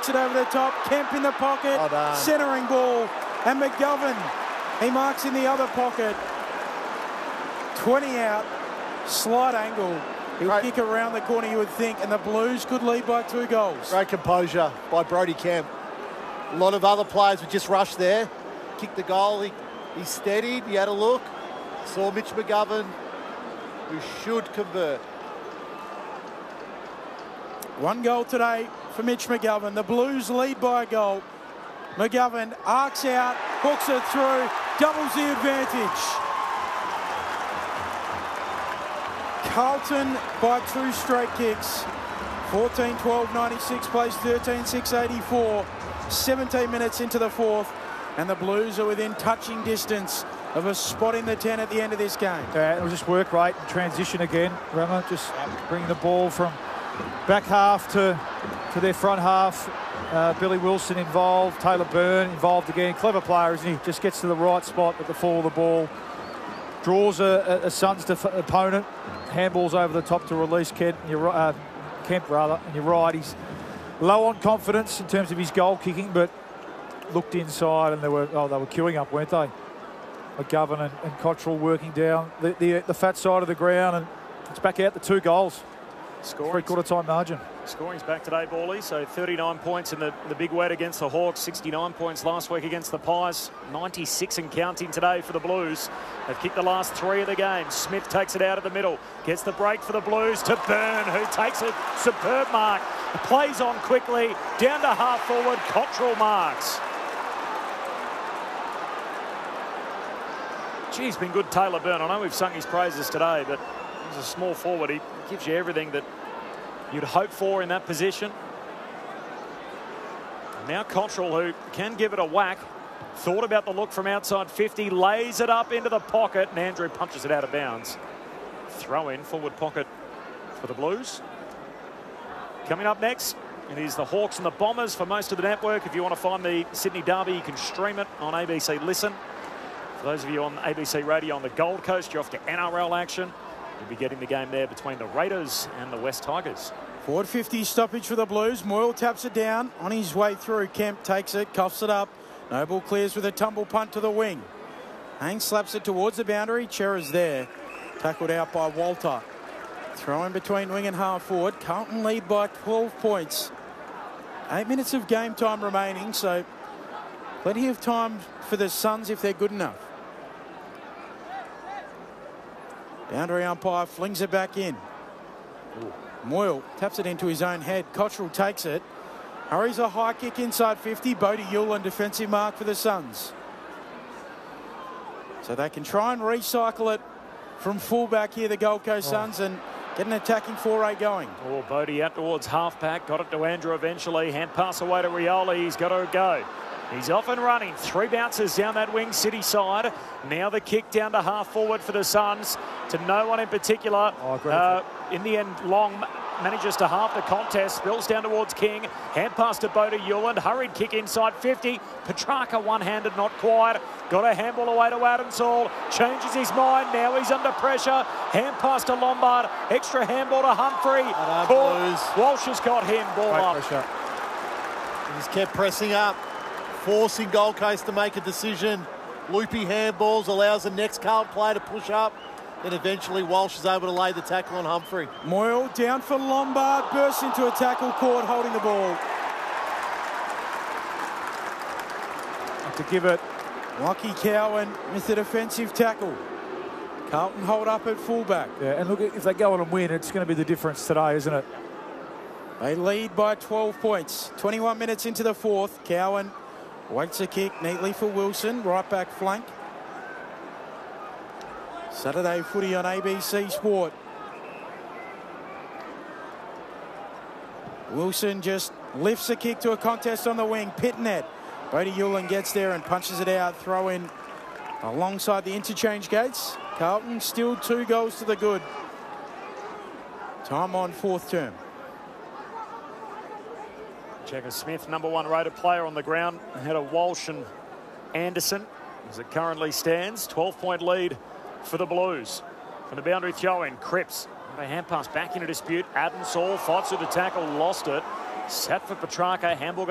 kicks it over the top. Kemp in the pocket. Well done. Centering ball. And McGovern, he marks in the other pocket. 20 out. Slight angle. He'll kick around the corner, you would think, and the Blues could lead by 2 goals. Great composure by Brodie Kemp. A lot of other players would just rush there. Kicked the goal. He steadied. He had a look. Saw Mitch McGovern, who should convert. 1 goal today for Mitch McGovern. The Blues lead by a goal. McGovern arcs out, hooks it through, doubles the advantage. Carlton by 2 straight kicks. 14-12-96 plays 13-6-84. 17 minutes into the 4th, and the Blues are within touching distance of a spot in the 10 at the end of this game. It'll just work rate and transition again. Rama just bringing the ball from back half to their front half. Billy Wilson involved, Taylor Byrne involved again. Clever player, isn't he? Just gets to the right spot at the fall of the ball. Draws a Suns opponent. Handballs over the top to release Kemp, and you're right. He's low on confidence in terms of his goal kicking, but looked inside and they were queuing up, weren't they? McGovern and Cottrell working down the fat side of the ground, and it's back out the 2 goals. Three-quarter time margin. Scoring's back today, Bally. So 39 points in the big wet against the Hawks, 69 points last week against the Pies, 96 and counting today for the Blues. They've kicked the last 3 of the game. Smith takes it out of the middle, gets the break for the Blues to Byrne, who takes a superb mark. Plays on quickly, down to half forward, Cottrell marks. Gee, he's been good, Taylor Byrne. I know we've sung his praises today, but he's a small forward. He gives you everything that you'd hope for in that position. Now Cottrell, who can give it a whack, thought about the look from outside 50, lays it up into the pocket, and Andrew punches it out of bounds. Throw in, forward pocket for the Blues. Coming up next, it is the Hawks and the Bombers for most of the network. If you want to find the Sydney Derby, you can stream it on ABC Listen. For those of you on ABC Radio on the Gold Coast, you're off to NRL action. You'll be getting the game there between the Raiders and the West Tigers. Forward 50 stoppage for the Blues. Moyle taps it down. On his way through, Kemp takes it, cuffs it up. Noble clears with a tumble punt to the wing. Haynes slaps it towards the boundary. Chera's there. Tackled out by Walter. Throw in between wing and half forward. Carlton lead by 12 points. 8 minutes of game time remaining, so plenty of time for the Suns if they're good enough. Boundary umpire flings it back in. Moyle taps it into his own head. Cottrell takes it. Hurries a high kick inside 50. Bodie Yulin defensive mark for the Suns. So they can try and recycle it from fullback here, the Gold Coast Suns, and get an attacking foray going. Bodie out towards halfback. Got it to Andrew eventually. Hand pass away to Rioli. He's got to go. He's off and running. 3 bounces down that wing city side. Now the kick down to half forward for the Suns. To no one in particular. In the end, Long manages to half the contest. Spills down towards King. Hand pass to Bodie Yulin. Hurried kick inside 50. Petrarca one-handed, not quite. Got a handball away to Adamsall. Changes his mind. Now he's under pressure. Hand pass to Lombard. Extra handball to Humphrey. Walsh has got him. Ball up. Pressure. He's kept pressing up, forcing Gold Coast to make a decision. Loopy handballs allows the next Carlton player to push up. Then eventually Walsh is able to lay the tackle on Humphrey. Moyle down for Lombard. Bursts into a tackle court holding the ball. To give it. Lockie Cowan with the defensive tackle. Carlton hold up at fullback. Yeah, and look, if they go on and win, it's going to be the difference today, isn't it? They lead by 12 points. 21 minutes into the 4th. Cowan waits a kick neatly for Wilson. Right back flank. Saturday footy on ABC Sport. Wilson just lifts a kick to a contest on the wing. Pitnet. Bodie Yulin gets there and punches it out. Throw in alongside the interchange gates. Carlton still 2 goals to the good. Time on 4th term. Jagger Smith, number 1 rated player on the ground, ahead of Walsh and Anderson. As it currently stands, 12-point lead for the Blues. From the boundary throw-in, Cripps. A hand pass back into dispute. Adamsall fights through the tackle, lost it. Sat for Petrarca. Handball